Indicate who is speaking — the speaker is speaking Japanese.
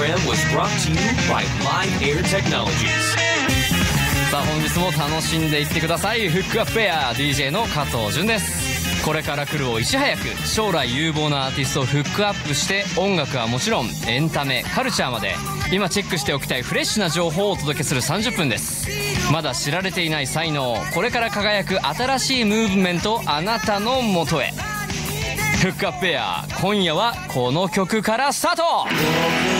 Speaker 1: program was brought to you by Live Air Technologies.
Speaker 2: さあ本日も楽しんでいってください。フックアップエア DJ の加藤潤です。これから来るをいち早く将来有望なアーティストをフックアップして、音楽はもちろんエンタメカルチャーまで今チェックしておきたいフレッシュな情報をお届けする30分です。まだ知られていない才能、これから輝く新しいムーブメント、あなたの元へ。フックアップエア、今夜はこの曲からスタート。